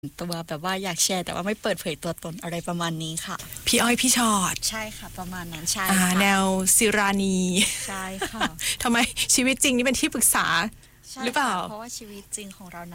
ตัวแบบว่าอยากแชร์แต่ว่าไม่เปิดเผยตัวตนอะไรประมาณนี้ค่ะพี่อ้อยพี่ชอดใช่ค่ะประมาณนั้นใช่ค่ะแนวศิรานีใช่ค่ะทำไมชีวิตจริงนี่เป็นที่ปรึกษาหรือเปล่าเพราะว่าชีวิตจริงของเรา